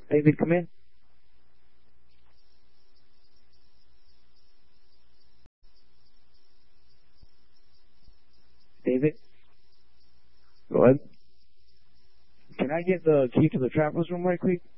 David, come in. David? Go ahead. Can I get the key to the traveler's room right quick?